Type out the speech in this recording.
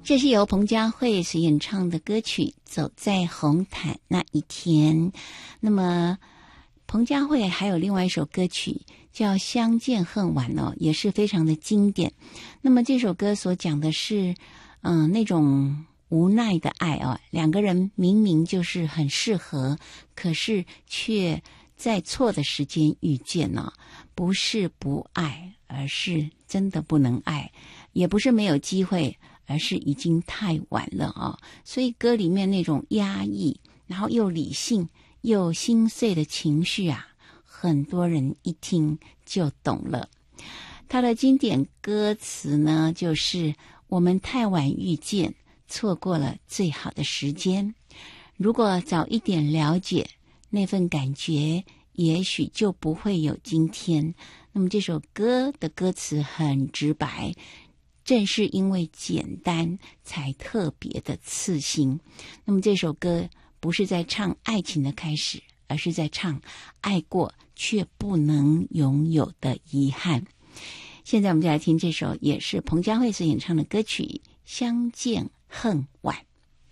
这是由彭佳慧所演唱的歌曲《走在红毯那一天》。那么彭佳慧还有另外一首歌曲叫《相见恨晚》哦，也是非常的经典。那么这首歌所讲的是那种无奈的爱哦，两个人明明就是很适合，可是却在错的时间遇见哦，不是不爱，而是真的不能爱，也不是没有机会，而是已经太晚了啊！所以歌里面那种压抑，然后又理性又心碎的情绪啊，很多人一听就懂了。他的经典歌词呢，就是我们太晚遇见，错过了最好的时间。如果早一点了解那份感觉，也许就不会有今天。那么这首歌的歌词很直白，正是因为简单才特别的刺心。那么这首歌不是在唱爱情的开始，而是在唱爱过却不能拥有的遗憾。现在我们就来听这首也是彭佳慧所演唱的歌曲《相见恨晚》。